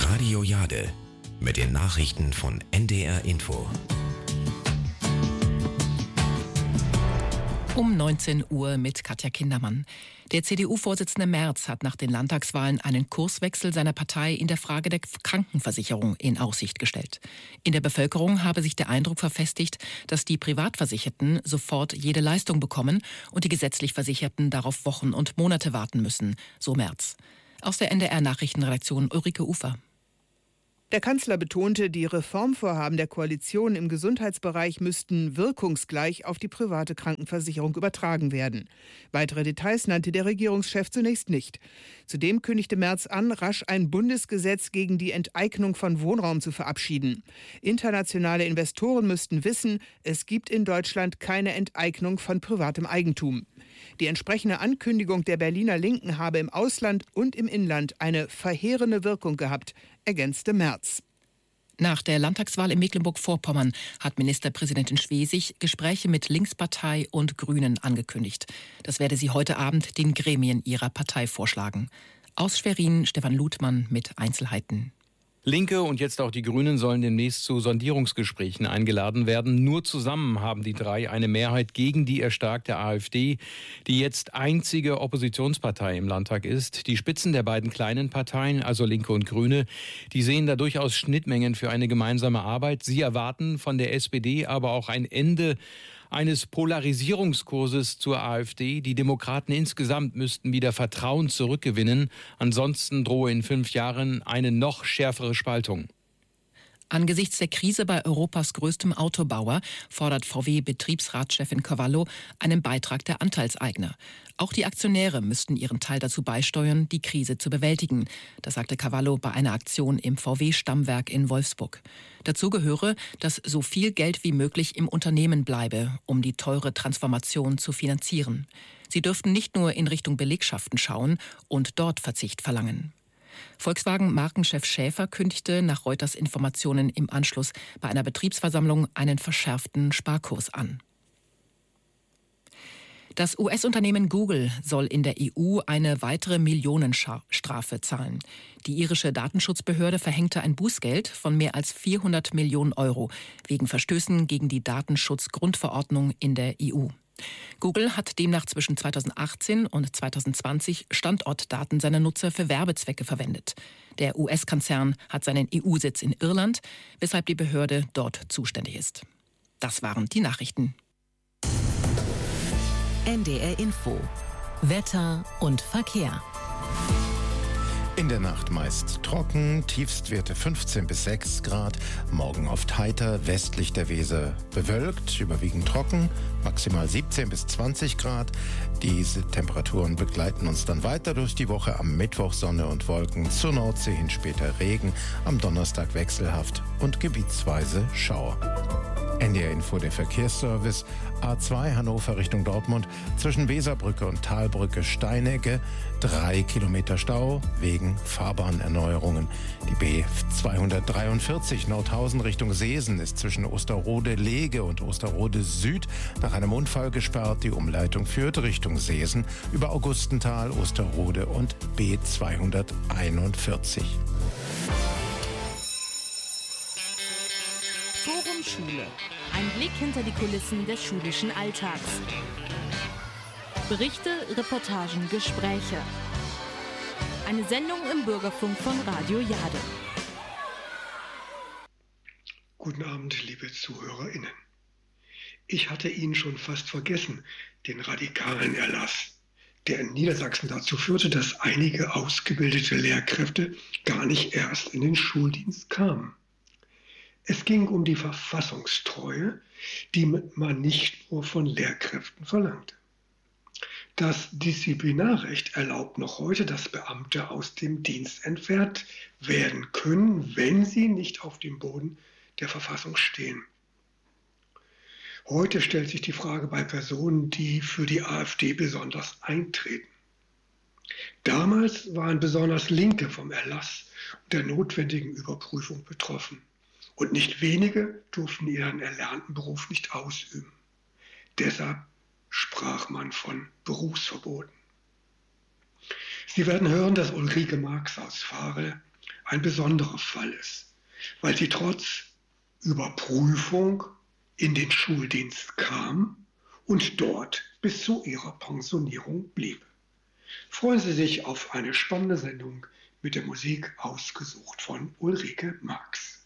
Radio Jade mit den Nachrichten von NDR Info. Um 19 Uhr mit Katja Kindermann. Der CDU-Vorsitzende Merz hat nach den Landtagswahlen einen Kurswechsel seiner Partei in der Frage der Krankenversicherung in Aussicht gestellt. In der Bevölkerung habe sich der Eindruck verfestigt, dass die Privatversicherten sofort jede Leistung bekommen und die gesetzlich Versicherten darauf Wochen und Monate warten müssen, so Merz. Aus der NDR-Nachrichtenredaktion Ulrike Ufer. Der Kanzler betonte, die Reformvorhaben der Koalition im Gesundheitsbereich müssten wirkungsgleich auf die private Krankenversicherung übertragen werden. Weitere Details nannte der Regierungschef zunächst nicht. Zudem kündigte Merz an, rasch ein Bundesgesetz gegen die Enteignung von Wohnraum zu verabschieden. Internationale Investoren müssten wissen, es gibt in Deutschland keine Enteignung von privatem Eigentum. Die entsprechende Ankündigung der Berliner Linken habe im Ausland und im Inland eine verheerende Wirkung gehabt, ergänzte Merz. Nach der Landtagswahl in Mecklenburg-Vorpommern hat Ministerpräsidentin Schwesig Gespräche mit Linkspartei und Grünen angekündigt. Das werde sie heute Abend den Gremien ihrer Partei vorschlagen. Aus Schwerin Stefan Ludmann mit Einzelheiten. Linke und jetzt auch die Grünen sollen demnächst zu Sondierungsgesprächen eingeladen werden. Nur zusammen haben die drei eine Mehrheit gegen die erstarkte AfD, die jetzt einzige Oppositionspartei im Landtag ist. Die Spitzen der beiden kleinen Parteien, also Linke und Grüne, die sehen da durchaus Schnittmengen für eine gemeinsame Arbeit. Sie erwarten von der SPD aber auch ein Ende eines Polarisierungskurses zur AfD. Die Demokraten insgesamt müssten wieder Vertrauen zurückgewinnen. Ansonsten drohe in 5 Jahren eine noch schärfere Spaltung. Angesichts der Krise bei Europas größtem Autobauer fordert VW-Betriebsratschefin Cavallo einen Beitrag der Anteilseigner. Auch die Aktionäre müssten ihren Teil dazu beisteuern, die Krise zu bewältigen. Das sagte Cavallo bei einer Aktion im VW-Stammwerk in Wolfsburg. Dazu gehöre, dass so viel Geld wie möglich im Unternehmen bleibe, um die teure Transformation zu finanzieren. Sie dürften nicht nur in Richtung Belegschaften schauen und dort Verzicht verlangen. Volkswagen-Markenchef Schäfer kündigte nach Reuters Informationen im Anschluss bei einer Betriebsversammlung einen verschärften Sparkurs an. Das US-Unternehmen Google soll in der EU eine weitere Millionenstrafe zahlen. Die irische Datenschutzbehörde verhängte ein Bußgeld von mehr als 400 Millionen Euro wegen Verstößen gegen die Datenschutzgrundverordnung in der EU. Google hat demnach zwischen 2018 und 2020 Standortdaten seiner Nutzer für Werbezwecke verwendet. Der US-Konzern hat seinen EU-Sitz in Irland, weshalb die Behörde dort zuständig ist. Das waren die Nachrichten. NDR Info. Wetter und Verkehr. In der Nacht meist trocken, Tiefstwerte 15 bis 6 Grad, morgen oft heiter, westlich der Weser bewölkt, überwiegend trocken, maximal 17 bis 20 Grad. Diese Temperaturen begleiten uns dann weiter durch die Woche, am Mittwoch Sonne und Wolken, zur Nordsee hin später Regen, am Donnerstag wechselhaft und gebietsweise Schauer. NDR Info, der Verkehrsservice. A2 Hannover Richtung Dortmund zwischen Weserbrücke und Talbrücke Steinecke 3 Kilometer Stau wegen Fahrbahnerneuerungen. Die B243 Nordhausen Richtung Seesen ist zwischen Osterrode-Lege und Osterrode-Süd nach einem Unfall gesperrt. Die Umleitung führt Richtung Seesen über Augustenthal, Osterrode und B241. Forum Schule. Ein Blick hinter die Kulissen des schulischen Alltags. Berichte, Reportagen, Gespräche. Eine Sendung im Bürgerfunk von Radio Jade. Guten Abend, liebe ZuhörerInnen. Ich hatte ihn schon fast vergessen, den radikalen Erlass, der in Niedersachsen dazu führte, dass einige ausgebildete Lehrkräfte gar nicht erst in den Schuldienst kamen. Es ging um die Verfassungstreue, die man nicht nur von Lehrkräften verlangte. Das Disziplinarrecht erlaubt noch heute, dass Beamte aus dem Dienst entfernt werden können, wenn sie nicht auf dem Boden der Verfassung stehen. Heute stellt sich die Frage bei Personen, die für die AfD besonders eintreten. Damals waren besonders Linke vom Erlass und der notwendigen Überprüfung betroffen. Und nicht wenige durften ihren erlernten Beruf nicht ausüben. Deshalb sprach man von Berufsverboten. Sie werden hören, dass Ulrike Marx aus Fahre ein besonderer Fall ist, weil sie trotz Überprüfung in den Schuldienst kam und dort bis zu ihrer Pensionierung blieb. Freuen Sie sich auf eine spannende Sendung mit der Musik ausgesucht von Ulrike Marx.